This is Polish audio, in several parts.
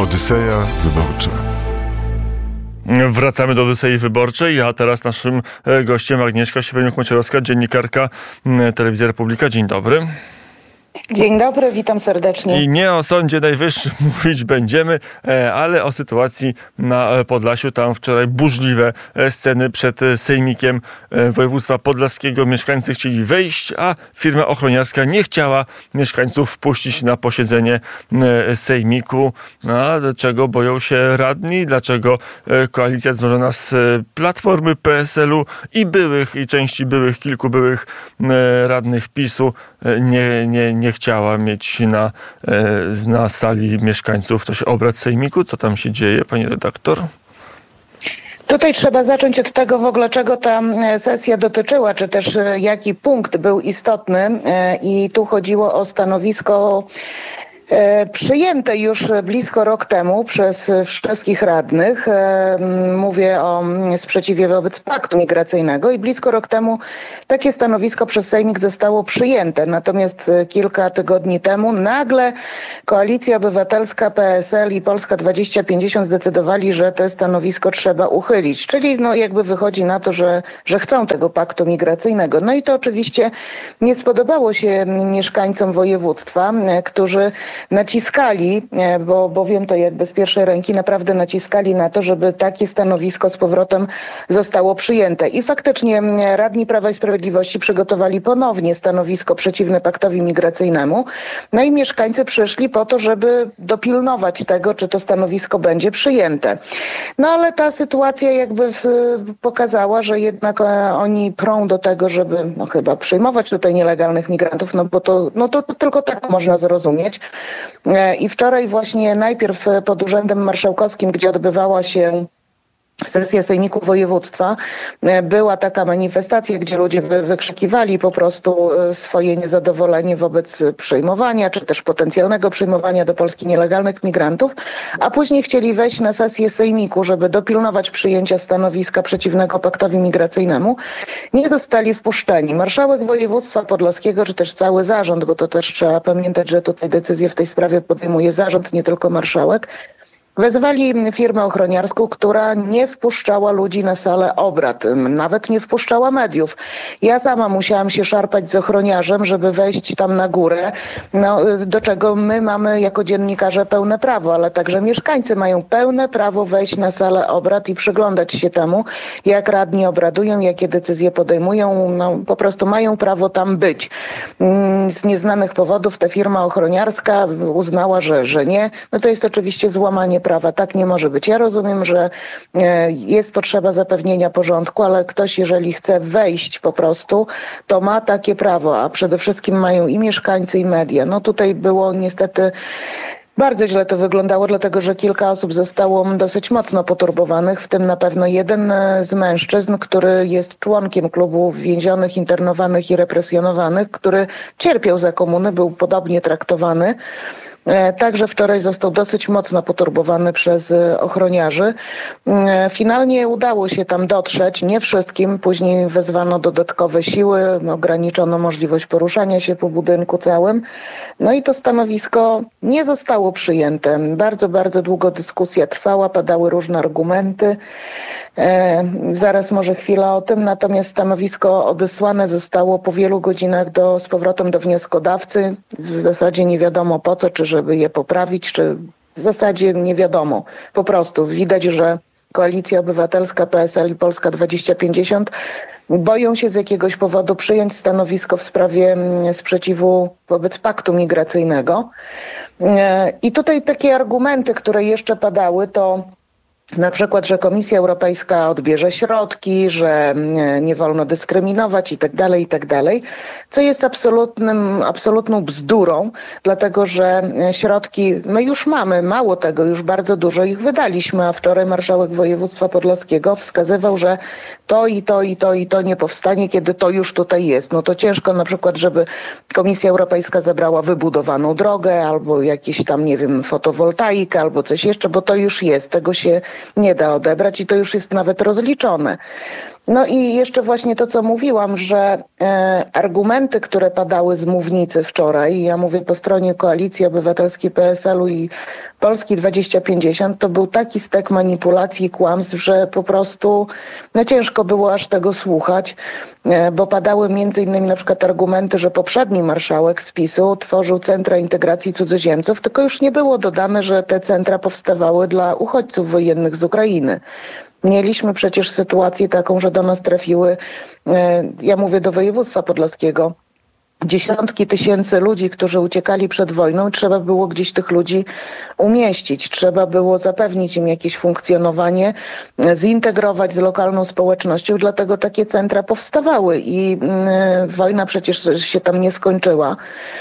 Odyseja Wyborcza. Wracamy do Odysei Wyborczej, a teraz naszym gościem Agnieszka Sieweniuk-Macierowska, dziennikarka Telewizja Republika. Dzień dobry. Dzień dobry, witam serdecznie. I nie o Sądzie Najwyższym mówić będziemy, ale o sytuacji na Podlasiu. Tam wczoraj burzliwe sceny przed Sejmikiem Województwa Podlaskiego. Mieszkańcy chcieli wejść, a firma ochroniarska nie chciała mieszkańców wpuścić na posiedzenie Sejmiku. A czego boją się radni? Dlaczego koalicja złożona z Platformy, PSL-u i części kilku byłych radnych PiS-u nie chciała mieć na sali mieszkańców obrad Sejmiku? Co tam się dzieje, pani redaktor? Tutaj trzeba zacząć od tego w ogóle, czego ta sesja dotyczyła, czy też jaki punkt był istotny. I tu chodziło o stanowisko przyjęte już blisko rok temu przez wszystkich radnych. Mówię o sprzeciwie wobec paktu migracyjnego i blisko rok temu takie stanowisko przez Sejmik zostało przyjęte. Natomiast kilka tygodni temu nagle Koalicja Obywatelska, PSL i Polska 2050 zdecydowali, że to stanowisko trzeba uchylić. Czyli jakby wychodzi na to, że chcą tego paktu migracyjnego. No i to oczywiście nie spodobało się mieszkańcom województwa, którzy naciskali, bo wiem to jakby z pierwszej ręki, naprawdę naciskali na to, żeby takie stanowisko z powrotem zostało przyjęte. I faktycznie radni Prawa i Sprawiedliwości przygotowali ponownie stanowisko przeciwne paktowi migracyjnemu. No i mieszkańcy przyszli po to, żeby dopilnować tego, czy to stanowisko będzie przyjęte. No ale ta sytuacja jakby pokazała, że jednak oni prą do tego, żeby chyba przyjmować tutaj nielegalnych migrantów, bo to tylko tak można zrozumieć. I wczoraj właśnie najpierw pod Urzędem Marszałkowskim, gdzie odbywała się sesja Sejmiku Województwa, była taka manifestacja, gdzie ludzie wykrzykiwali po prostu swoje niezadowolenie wobec przyjmowania, czy też potencjalnego przyjmowania do Polski nielegalnych migrantów, a później chcieli wejść na sesję Sejmiku, żeby dopilnować przyjęcia stanowiska przeciwnego paktowi migracyjnemu. Nie zostali wpuszczeni. Marszałek województwa podlaskiego, czy też cały zarząd, bo to też trzeba pamiętać, że tutaj decyzję w tej sprawie podejmuje zarząd, nie tylko marszałek, wezwali firmę ochroniarską, która nie wpuszczała ludzi na salę obrad, nawet nie wpuszczała mediów. Ja sama musiałam się szarpać z ochroniarzem, żeby wejść tam na górę, do czego my mamy jako dziennikarze pełne prawo, ale także mieszkańcy mają pełne prawo wejść na salę obrad i przyglądać się temu, jak radni obradują, jakie decyzje podejmują. Po prostu mają prawo tam być. Z nieznanych powodów ta firma ochroniarska uznała, że nie. To jest oczywiście złamanie prawa. Tak nie może być. Ja rozumiem, że jest potrzeba zapewnienia porządku, ale ktoś, jeżeli chce wejść po prostu, to ma takie prawo, a przede wszystkim mają i mieszkańcy, i media. Tutaj było niestety bardzo źle to wyglądało, dlatego że kilka osób zostało dosyć mocno poturbowanych, w tym na pewno jeden z mężczyzn, który jest członkiem klubu więzionych, internowanych i represjonowanych, który cierpiał za komuny, był podobnie traktowany. Także wczoraj został dosyć mocno poturbowany przez ochroniarzy. Finalnie udało się tam dotrzeć, nie wszystkim. Później wezwano dodatkowe siły, ograniczono możliwość poruszania się po budynku całym. I to stanowisko nie zostało przyjęte. Bardzo, bardzo długo dyskusja trwała, padały różne argumenty. Zaraz może chwila o tym, natomiast stanowisko odesłane zostało po wielu godzinach z powrotem do wnioskodawcy. W zasadzie nie wiadomo po co, czy żeby je poprawić, czy w zasadzie nie wiadomo. Po prostu widać, że Koalicja Obywatelska, PSL i Polska 2050 boją się z jakiegoś powodu przyjąć stanowisko w sprawie sprzeciwu wobec paktu migracyjnego. I tutaj takie argumenty, które jeszcze padały, to na przykład, że Komisja Europejska odbierze środki, że nie wolno dyskryminować i tak dalej, co jest absolutną bzdurą, dlatego że środki my już mamy, mało tego, już bardzo dużo ich wydaliśmy, a wczoraj marszałek województwa podlaskiego wskazywał, że to i to nie powstanie, kiedy to już tutaj jest. To ciężko na przykład, żeby Komisja Europejska zabrała wybudowaną drogę albo jakieś tam, nie wiem, fotowoltaikę albo coś jeszcze, bo to już jest, tego się nie da odebrać i to już jest nawet rozliczone. I jeszcze właśnie to, co mówiłam, że argumenty, które padały z mównicy wczoraj, ja mówię po stronie Koalicji Obywatelskiej, PSL-u i Polski 2050 to był taki stek manipulacji i kłamstw, że po prostu ciężko było aż tego słuchać, bo padały między innymi na przykład argumenty, że poprzedni marszałek z PiS-u tworzył centra integracji cudzoziemców, tylko już nie było dodane, że te centra powstawały dla uchodźców wojennych z Ukrainy. Mieliśmy przecież sytuację taką, że do nas trafiły, ja mówię do województwa podlaskiego, dziesiątki tysięcy ludzi, którzy uciekali przed wojną i trzeba było gdzieś tych ludzi umieścić. Trzeba było zapewnić im jakieś funkcjonowanie, zintegrować z lokalną społecznością. Dlatego takie centra powstawały i wojna przecież się tam nie skończyła.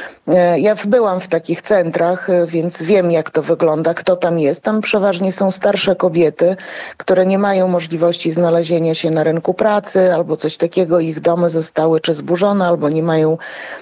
Ja byłam w takich centrach, więc wiem, jak to wygląda, kto tam jest. Tam przeważnie są starsze kobiety, które nie mają możliwości znalezienia się na rynku pracy albo coś takiego. Ich domy zostały czy zburzone, albo nie mają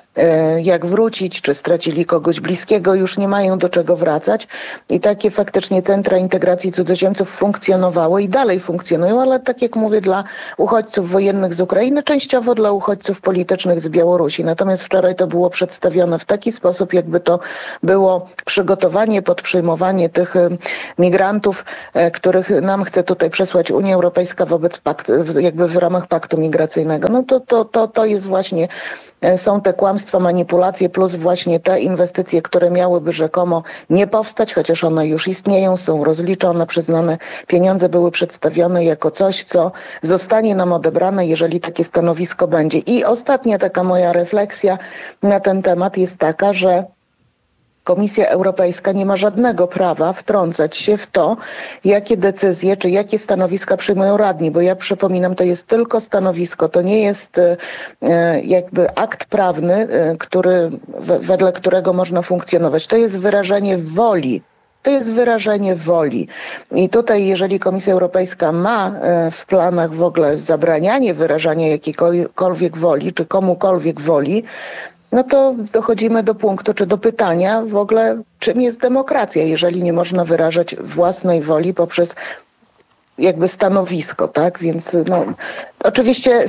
jak wrócić, czy stracili kogoś bliskiego, już nie mają do czego wracać. I takie faktycznie centra integracji cudzoziemców funkcjonowały i dalej funkcjonują, ale tak jak mówię, dla uchodźców wojennych z Ukrainy, częściowo dla uchodźców politycznych z Białorusi. Natomiast wczoraj to było przedstawione w taki sposób, jakby to było przygotowanie pod przyjmowanie tych migrantów, których nam chce tutaj przesłać Unia Europejska wobec paktu, jakby w ramach paktu migracyjnego. No to jest właśnie, są te kłamstwa, manipulacje plus właśnie te inwestycje, które miałyby rzekomo nie powstać, chociaż one już istnieją, są rozliczone, przyznane pieniądze były przedstawione jako coś, co zostanie nam odebrane, jeżeli takie stanowisko będzie. I ostatnia taka moja refleksja na ten temat jest taka, że Komisja Europejska nie ma żadnego prawa wtrącać się w to, jakie decyzje czy jakie stanowiska przyjmują radni, bo ja przypominam, to jest tylko stanowisko, to nie jest jakby akt prawny, wedle którego można funkcjonować. To jest wyrażenie woli. To jest wyrażenie woli. I tutaj, jeżeli Komisja Europejska ma w planach w ogóle zabranianie wyrażania jakiejkolwiek woli, czy komukolwiek woli, no to dochodzimy do punktu, czy do pytania w ogóle, czym jest demokracja, jeżeli nie można wyrażać własnej woli poprzez jakby stanowisko, tak? Więc oczywiście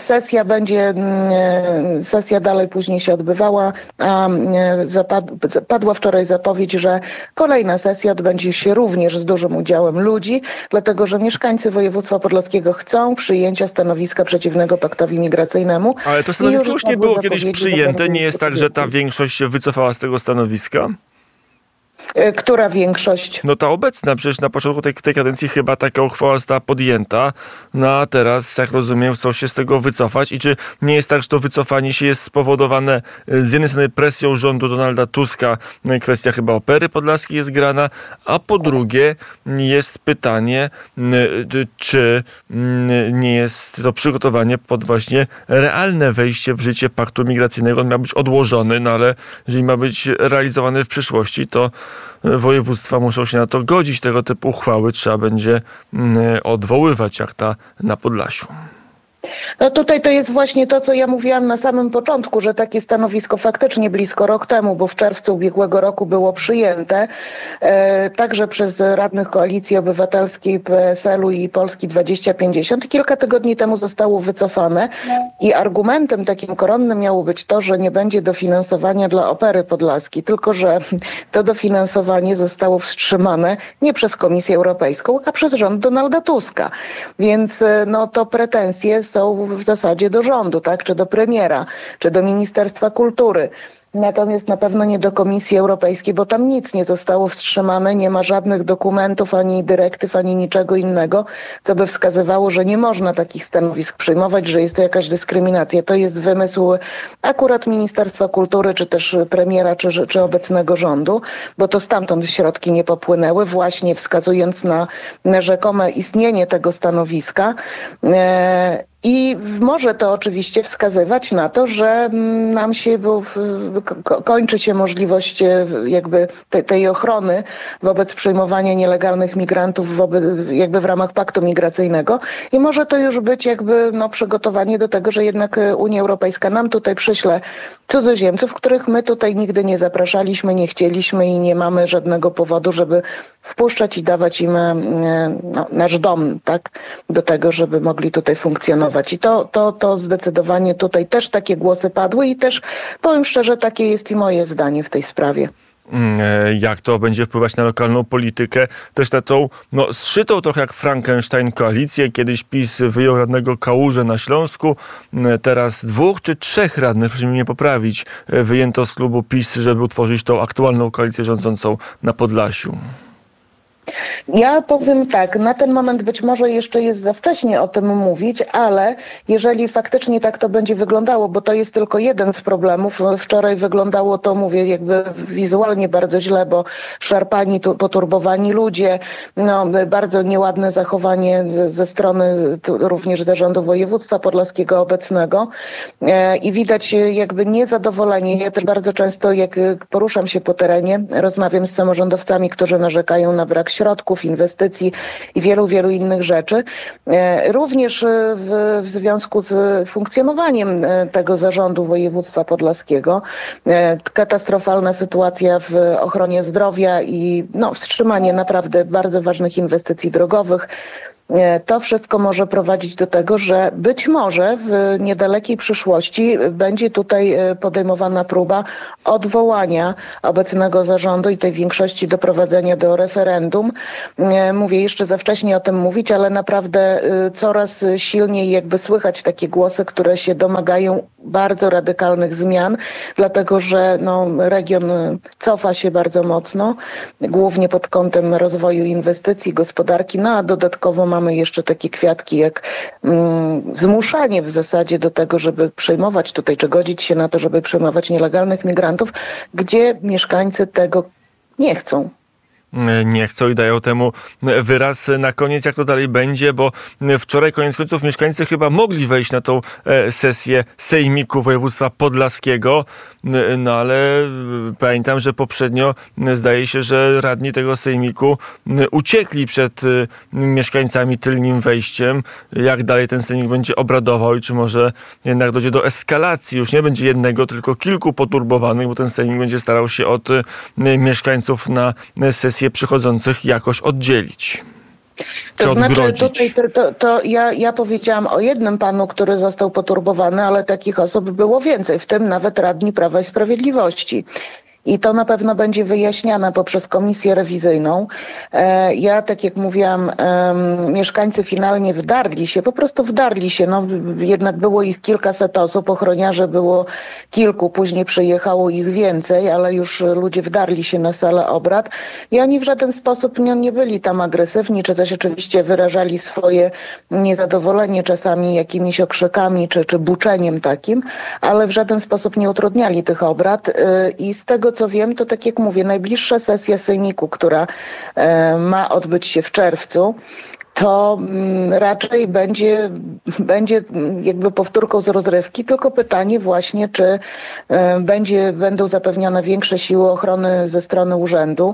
sesja dalej później się odbywała, a padła wczoraj zapowiedź, że kolejna sesja odbędzie się również z dużym udziałem ludzi, dlatego że mieszkańcy województwa podlaskiego chcą przyjęcia stanowiska przeciwnego paktowi migracyjnemu. Ale to stanowisko już nie było kiedyś przyjęte, nie jest tak, że ta większość się wycofała z tego stanowiska? Która większość? No ta obecna, przecież na początku tej kadencji chyba taka uchwała została podjęta, no a teraz, jak rozumiem, chcą się z tego wycofać i czy nie jest tak, że to wycofanie się jest spowodowane z jednej strony presją rządu Donalda Tuska, kwestia chyba Opery Podlaskiej jest grana, a po drugie jest pytanie, czy nie jest to przygotowanie pod właśnie realne wejście w życie paktu migracyjnego. On miał być odłożony, no ale jeżeli ma być realizowany w przyszłości, to województwa muszą się na to godzić. Tego typu uchwały trzeba będzie odwoływać, jak ta na Podlasiu. No tutaj to jest właśnie to, co ja mówiłam na samym początku, że takie stanowisko faktycznie blisko rok temu, bo w czerwcu ubiegłego roku było przyjęte także przez radnych Koalicji Obywatelskiej, PSL-u i Polski 2050. Kilka tygodni temu zostało wycofane i argumentem takim koronnym miało być to, że nie będzie dofinansowania dla Opery Podlaskiej, tylko że to dofinansowanie zostało wstrzymane nie przez Komisję Europejską, a przez rząd Donalda Tuska. Więc to pretensje są w zasadzie do rządu, tak? Czy do premiera, czy do Ministerstwa Kultury. Natomiast na pewno nie do Komisji Europejskiej, bo tam nic nie zostało wstrzymane, nie ma żadnych dokumentów, ani dyrektyw, ani niczego innego, co by wskazywało, że nie można takich stanowisk przyjmować, że jest to jakaś dyskryminacja. To jest wymysł akurat Ministerstwa Kultury, czy też premiera, czy obecnego rządu, bo to stamtąd środki nie popłynęły, właśnie wskazując na rzekome istnienie tego stanowiska. I może to oczywiście wskazywać na to, że nam się kończy się możliwość jakby tej ochrony wobec przyjmowania nielegalnych migrantów jakby w ramach paktu migracyjnego i może to już być jakby przygotowanie do tego, że jednak Unia Europejska nam tutaj przyśle cudzoziemców, których my tutaj nigdy nie zapraszaliśmy, nie chcieliśmy i nie mamy żadnego powodu, żeby wpuszczać i dawać im nasz dom, tak, do tego, żeby mogli tutaj funkcjonować. I to zdecydowanie tutaj też takie głosy padły i też powiem szczerze, takie jest i moje zdanie w tej sprawie. Jak to będzie wpływać na lokalną politykę, też na tą zszytą trochę jak Frankenstein koalicję. Kiedyś PiS wyjął radnego Kałużę na Śląsku, teraz 2 czy 3 radnych, proszę mnie poprawić, wyjęto z klubu PiS, żeby utworzyć tą aktualną koalicję rządzącą na Podlasiu. Ja powiem tak, na ten moment być może jeszcze jest za wcześnie o tym mówić, ale jeżeli faktycznie tak to będzie wyglądało, bo to jest tylko jeden z problemów. Wczoraj wyglądało to, mówię, jakby wizualnie bardzo źle, bo szarpani, poturbowani ludzie, bardzo nieładne zachowanie ze strony również zarządu województwa podlaskiego obecnego i widać jakby niezadowolenie. Ja też bardzo często, jak poruszam się po terenie, rozmawiam z samorządowcami, którzy narzekają na brak środków, inwestycji i wielu innych rzeczy. Również w związku z funkcjonowaniem tego zarządu województwa podlaskiego. Katastrofalna sytuacja w ochronie zdrowia i wstrzymanie naprawdę bardzo ważnych inwestycji drogowych. To wszystko może prowadzić do tego, że być może w niedalekiej przyszłości będzie tutaj podejmowana próba odwołania obecnego zarządu i tej większości doprowadzenia do referendum. Mówię, jeszcze za wcześnie o tym mówić, ale naprawdę coraz silniej jakby słychać takie głosy, które się domagają bardzo radykalnych zmian, dlatego że region cofa się bardzo mocno, głównie pod kątem rozwoju inwestycji, gospodarki, a dodatkowo mamy jeszcze takie kwiatki jak zmuszanie w zasadzie do tego, żeby przyjmować tutaj, czy godzić się na to, żeby przyjmować nielegalnych migrantów, gdzie mieszkańcy tego nie chcą. Nie chcą i dają temu wyraz na koniec, jak to dalej będzie, bo wczoraj koniec końców mieszkańcy chyba mogli wejść na tą sesję Sejmiku Województwa Podlaskiego, ale pamiętam, że poprzednio zdaje się, że radni tego Sejmiku uciekli przed mieszkańcami tylnym wejściem. Jak dalej ten Sejmik będzie obradował i czy może jednak dojdzie do eskalacji, już nie będzie jednego, tylko kilku poturbowanych, bo ten Sejmik będzie starał się od mieszkańców na sesję przychodzących jakoś oddzielić. To znaczy tutaj ja powiedziałam o jednym panu, który został poturbowany, ale takich osób było więcej, w tym nawet radni Prawa i Sprawiedliwości. I to na pewno będzie wyjaśniane poprzez komisję rewizyjną. Ja, tak jak mówiłam, mieszkańcy finalnie po prostu wdarli się. Jednak było ich kilkaset osób, ochroniarzy było kilku, później przyjechało ich więcej, ale już ludzie wdarli się na salę obrad i oni w żaden sposób nie byli tam agresywni, czy coś oczywiście wyrażali swoje niezadowolenie czasami jakimiś okrzykami, czy buczeniem takim, ale w żaden sposób nie utrudniali tych obrad i z tego co wiem, to tak jak mówię, najbliższa sesja Sejmiku, która ma odbyć się w czerwcu, to raczej będzie jakby powtórką z rozrywki, tylko pytanie właśnie, czy będą zapewnione większe siły ochrony ze strony urzędu.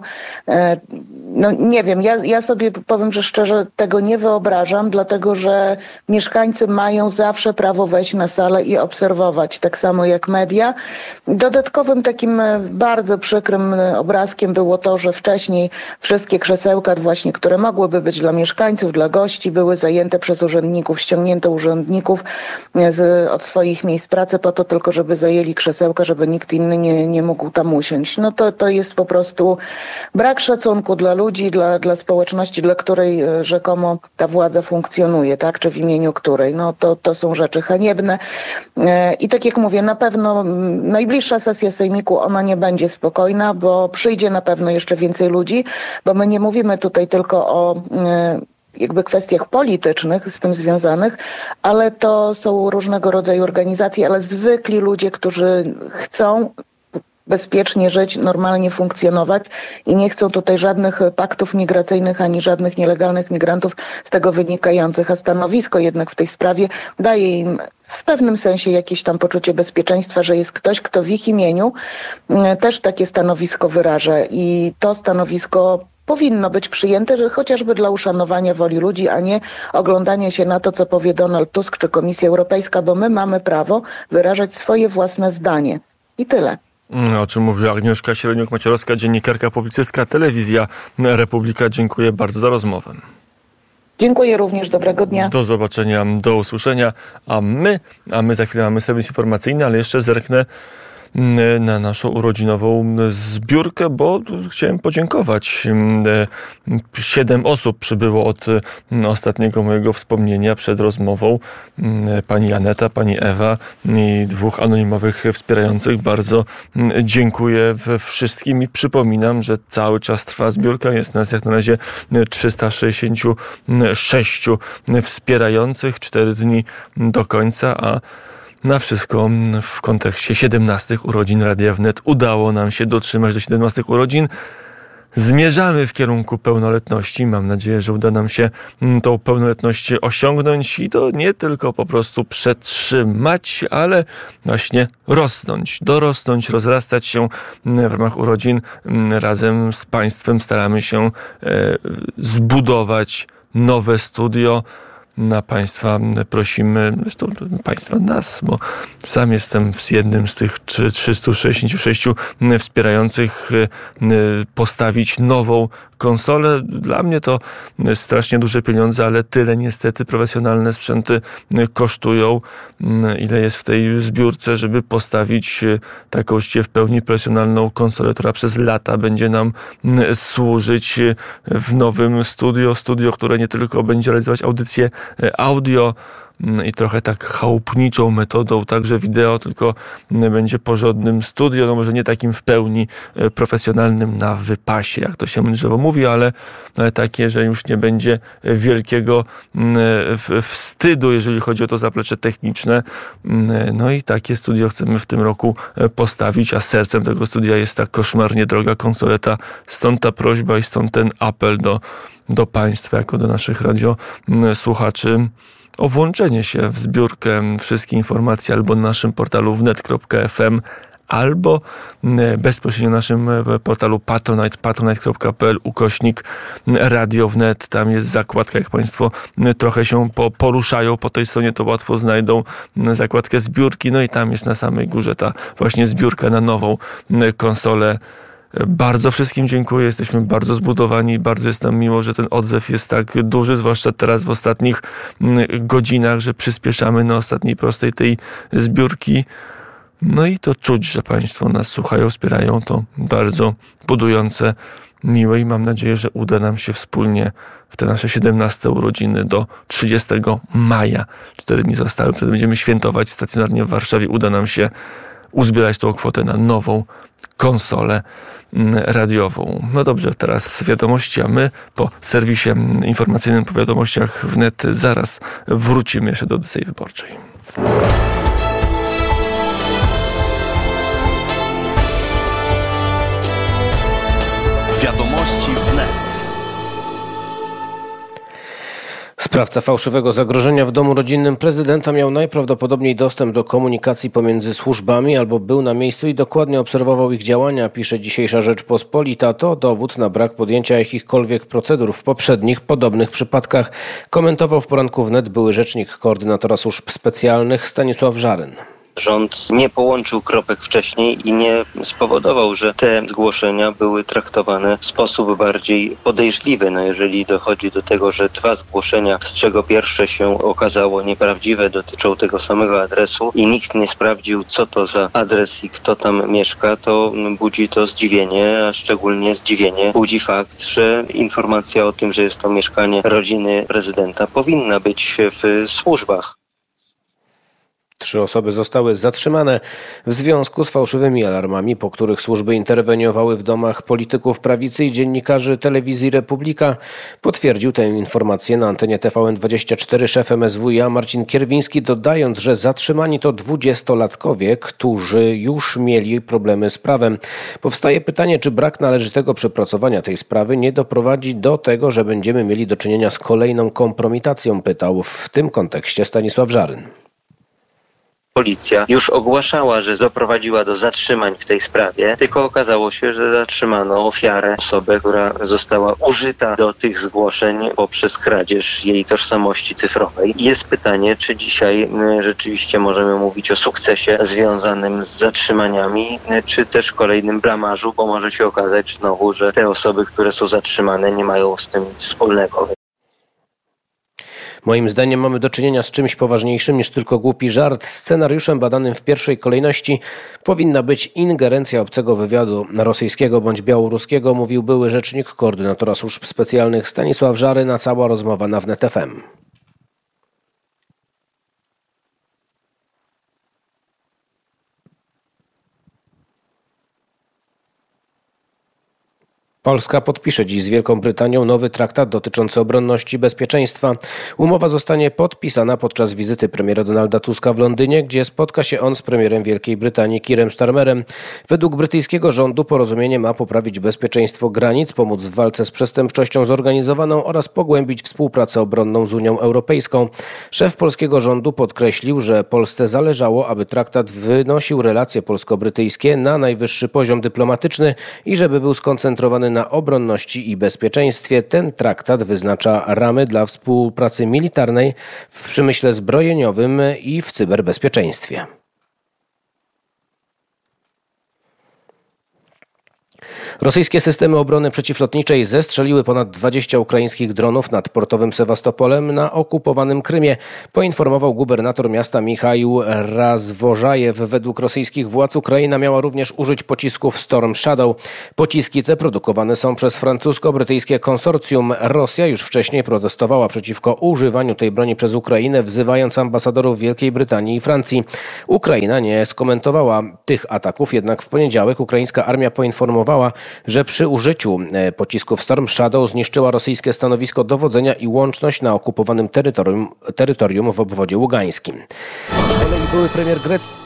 Nie wiem, ja sobie powiem, że szczerze tego nie wyobrażam, dlatego że mieszkańcy mają zawsze prawo wejść na salę i obserwować, tak samo jak media. Dodatkowym takim bardzo przykrym obrazkiem było to, że wcześniej wszystkie krzesełka właśnie, które mogłyby być dla mieszkańców, dla gości, były zajęte przez urzędników, ściągnięto urzędników od swoich miejsc pracy po to tylko, żeby zajęli krzesełka, żeby nikt inny nie mógł tam usiąść. To jest po prostu brak szacunku dla ludzi, dla społeczności, dla której rzekomo ta władza funkcjonuje, tak? Czy w imieniu której. To są rzeczy haniebne. I tak jak mówię, na pewno najbliższa sesja Sejmiku, ona nie będzie spokojna, bo przyjdzie na pewno jeszcze więcej ludzi, bo my nie mówimy tutaj tylko o jakby kwestiach politycznych z tym związanych, ale to są różnego rodzaju organizacje, ale zwykli ludzie, którzy chcą bezpiecznie żyć, normalnie funkcjonować i nie chcą tutaj żadnych paktów migracyjnych ani żadnych nielegalnych migrantów z tego wynikających, a stanowisko jednak w tej sprawie daje im w pewnym sensie jakieś tam poczucie bezpieczeństwa, że jest ktoś, kto w ich imieniu też takie stanowisko wyraża i to stanowisko powinno być przyjęte, że chociażby dla uszanowania woli ludzi, a nie oglądania się na to, co powie Donald Tusk czy Komisja Europejska, bo my mamy prawo wyrażać swoje własne zdanie. I tyle. O czym mówiła Agnieszka Średniuk-Maciorowska, dziennikarka, publicystka, Telewizja Republika. Dziękuję bardzo za rozmowę. Dziękuję również, dobrego dnia. Do zobaczenia, do usłyszenia. A my za chwilę mamy serwis informacyjny, ale jeszcze zerknę na naszą urodzinową zbiórkę, bo chciałem podziękować. 7 osób przybyło od ostatniego mojego wspomnienia przed rozmową. Pani Aneta, pani Ewa i 2 anonimowych wspierających. Bardzo dziękuję wszystkim i przypominam, że cały czas trwa zbiórka. Jest nas jak na razie 366 wspierających, 4 dni do końca, a na wszystko w kontekście 17 urodzin Radia Wnet udało nam się dotrzymać do 17 urodzin. Zmierzamy w kierunku pełnoletności. Mam nadzieję, że uda nam się tą pełnoletność osiągnąć i to nie tylko po prostu przetrzymać, ale właśnie rosnąć, dorosnąć, rozrastać się w ramach urodzin. Razem z Państwem staramy się zbudować nowe studio. Na Państwa prosimy, zresztą Państwa nas, bo sam jestem jednym z tych 366 wspierających, postawić nową konsolę. Dla mnie to strasznie duże pieniądze, ale tyle niestety profesjonalne sprzęty kosztują, ile jest w tej zbiórce, żeby postawić taką w pełni profesjonalną konsolę, która przez lata będzie nam służyć w nowym studio, które nie tylko będzie realizować audycje audio i trochę tak chałupniczą metodą, także wideo, tylko będzie porządnym studio, no może nie takim w pełni profesjonalnym na wypasie, jak to się mądrzewo mówi, ale takie, że już nie będzie wielkiego wstydu, jeżeli chodzi o to zaplecze techniczne. No i takie studio chcemy w tym roku postawić, a sercem tego studia jest ta koszmarnie droga konsoleta. Stąd ta prośba i stąd ten apel do Państwa, jako do naszych radiosłuchaczy, o włączenie się w zbiórkę. Wszystkie informacje albo na naszym portalu wnet.fm, albo bezpośrednio na naszym portalu patronite.pl/Radio Wnet. Tam jest zakładka, jak Państwo trochę się poruszają po tej stronie, to łatwo znajdą zakładkę zbiórki, no i tam jest na samej górze ta właśnie zbiórka na nową konsolę. Bardzo wszystkim dziękuję, jesteśmy bardzo zbudowani, bardzo jest nam miło, że ten odzew jest tak duży, zwłaszcza teraz w ostatnich godzinach, że przyspieszamy na ostatniej prostej tej zbiórki. No i to czuć, że Państwo nas słuchają, wspierają, to bardzo budujące, miłe i mam nadzieję, że uda nam się wspólnie w te nasze 17 urodziny do 30 maja. 4 dni zostały, wtedy będziemy świętować stacjonarnie w Warszawie. Uda nam się uzbierać tą kwotę na nową konsolę radiową. No dobrze, teraz wiadomości, a my po serwisie informacyjnym, po wiadomościach wnet zaraz wrócimy jeszcze do audycji wyborczej. Wiadomości wnet. Sprawca fałszywego zagrożenia w domu rodzinnym prezydenta miał najprawdopodobniej dostęp do komunikacji pomiędzy służbami albo był na miejscu i dokładnie obserwował ich działania, pisze dzisiejsza Rzeczpospolita. To dowód na brak podjęcia jakichkolwiek procedur w poprzednich podobnych przypadkach, komentował w poranku wnet były rzecznik koordynatora służb specjalnych Stanisław Żaryn. Rząd nie połączył kropek wcześniej i nie spowodował, że te zgłoszenia były traktowane w sposób bardziej podejrzliwy. No jeżeli dochodzi do tego, że 2 zgłoszenia, z czego pierwsze się okazało nieprawdziwe, dotyczą tego samego adresu i nikt nie sprawdził, co to za adres i kto tam mieszka, to budzi to zdziwienie, a szczególnie zdziwienie budzi fakt, że informacja o tym, że jest to mieszkanie rodziny prezydenta, powinna być w służbach. 3 osoby zostały zatrzymane w związku z fałszywymi alarmami, po których służby interweniowały w domach polityków prawicy i dziennikarzy telewizji Republika. Potwierdził tę informację na antenie TVN24 szef MSWiA Marcin Kierwiński, dodając, że zatrzymani to 20-latkowie, którzy już mieli problemy z prawem. Powstaje pytanie, czy brak należytego przepracowania tej sprawy nie doprowadzi do tego, że będziemy mieli do czynienia z kolejną kompromitacją, pytał w tym kontekście Stanisław Żaryn. Policja już ogłaszała, że doprowadziła do zatrzymań w tej sprawie, tylko okazało się, że zatrzymano ofiarę, osobę, która została użyta do tych zgłoszeń poprzez kradzież jej tożsamości cyfrowej. Jest pytanie, czy dzisiaj rzeczywiście możemy mówić o sukcesie związanym z zatrzymaniami, czy też kolejnym blamażu, bo może się okazać znowu, że te osoby, które są zatrzymane, nie mają z tym nic wspólnego. Moim zdaniem mamy do czynienia z czymś poważniejszym niż tylko głupi żart. Scenariuszem badanym w pierwszej kolejności powinna być ingerencja obcego wywiadu rosyjskiego bądź białoruskiego, mówił były rzecznik koordynatora służb specjalnych Stanisław Żaryna. Cała rozmowa na Wnet FM. Polska podpisze dziś z Wielką Brytanią nowy traktat dotyczący obronności i bezpieczeństwa. Umowa zostanie podpisana podczas wizyty premiera Donalda Tuska w Londynie, gdzie spotka się on z premierem Wielkiej Brytanii Keirem Starmerem. Według brytyjskiego rządu porozumienie ma poprawić bezpieczeństwo granic, pomóc w walce z przestępczością zorganizowaną oraz pogłębić współpracę obronną z Unią Europejską. Szef polskiego rządu podkreślił, że Polsce zależało, aby traktat wynosił relacje polsko-brytyjskie na najwyższy poziom dyplomatyczny i żeby był skoncentrowany na obronności i bezpieczeństwie. Ten traktat wyznacza ramy dla współpracy militarnej w przemyśle zbrojeniowym i w cyberbezpieczeństwie. Rosyjskie systemy obrony przeciwlotniczej zestrzeliły ponad 20 ukraińskich dronów nad portowym Sewastopolem na okupowanym Krymie, poinformował gubernator miasta Michaił Razwożajew. Według rosyjskich władz Ukraina miała również użyć pocisków Storm Shadow. Pociski te produkowane są przez francusko-brytyjskie konsorcjum. Rosja już wcześniej protestowała przeciwko używaniu tej broni przez Ukrainę, wzywając ambasadorów Wielkiej Brytanii i Francji. Ukraina nie skomentowała tych ataków, jednak w poniedziałek ukraińska armia poinformowała, że przy użyciu pocisków Storm Shadow zniszczyła rosyjskie stanowisko dowodzenia i łączność na okupowanym terytorium w obwodzie ługańskim. Z kolei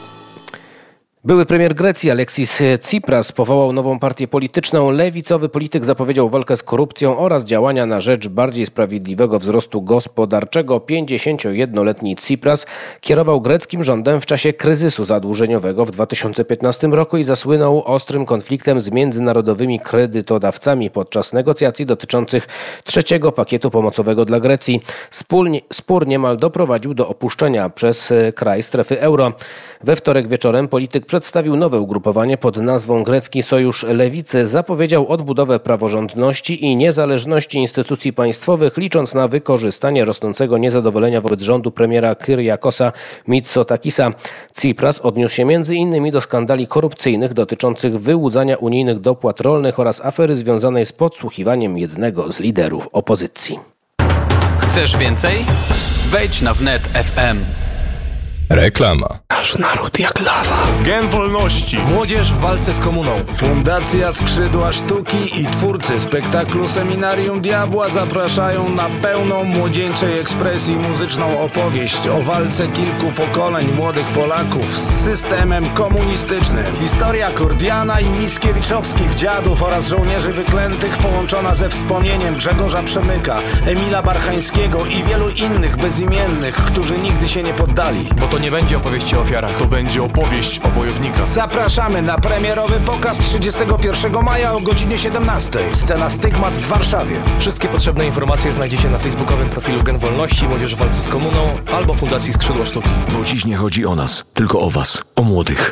były premier Grecji Alexis Tsipras powołał nową partię polityczną. Lewicowy polityk zapowiedział walkę z korupcją oraz działania na rzecz bardziej sprawiedliwego wzrostu gospodarczego. 51-letni Tsipras kierował greckim rządem w czasie kryzysu zadłużeniowego w 2015 roku i zasłynął ostrym konfliktem z międzynarodowymi kredytodawcami podczas negocjacji dotyczących trzeciego pakietu pomocowego dla Grecji. Spór niemal doprowadził do opuszczenia przez kraj strefy euro. We wtorek wieczorem polityk przedstawił nowe ugrupowanie pod nazwą Grecki Sojusz Lewicy. Zapowiedział odbudowę praworządności i niezależności instytucji państwowych, licząc na wykorzystanie rosnącego niezadowolenia wobec rządu premiera Kyriakosa Mitsotakisa. Tsipras odniósł się m.in. do skandali korupcyjnych dotyczących wyłudzania unijnych dopłat rolnych oraz afery związanej z podsłuchiwaniem jednego z liderów opozycji. Chcesz więcej? Wejdź na Wnet FM. Reklama. Nasz naród jak lawa. Gen wolności. Młodzież w walce z komuną. Fundacja Skrzydła Sztuki i twórcy spektaklu Seminarium Diabła zapraszają na pełną młodzieńczej ekspresji muzyczną opowieść o walce kilku pokoleń młodych Polaków z systemem komunistycznym. Historia Kordiana i Mickiewiczowskich dziadów oraz żołnierzy wyklętych połączona ze wspomnieniem Grzegorza Przemyka, Emila Barchańskiego i wielu innych bezimiennych, którzy nigdy się nie poddali. Bo to nie będzie opowieść o ofiarach. To będzie opowieść o wojownikach. Zapraszamy na premierowy pokaz 31 maja o godzinie 17. Scena Stygmat w Warszawie. Wszystkie potrzebne informacje znajdziecie na facebookowym profilu Gen Wolności, Młodzież w walce z komuną albo Fundacji Skrzydła Sztuki. Bo dziś nie chodzi o nas, tylko o was, o młodych.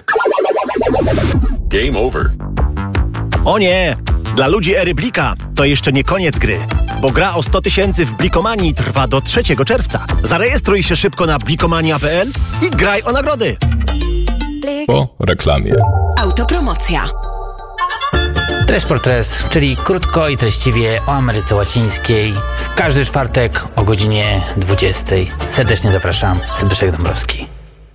Game over. O nie! Dla ludzi Eryblika to jeszcze nie koniec gry, bo gra o 100 000 w Blikomanii trwa do 3 czerwca. Zarejestruj się szybko na blikomania.pl i graj o nagrody. Po reklamie. Autopromocja. Tres por Tres, czyli krótko i treściwie o Ameryce Łacińskiej. W każdy czwartek o godzinie 20. Serdecznie zapraszam. Zbyszek Dąbrowski.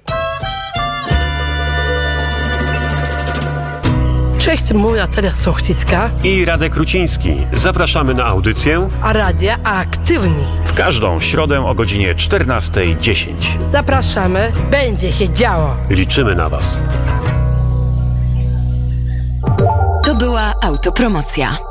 Cześć, mój Natalia Sochcicka i Radek Ruciński. Zapraszamy na audycję A Radia Aktywni. W każdą środę o godzinie 14:10. Zapraszamy, będzie się działo. Liczymy na Was. To była autopromocja.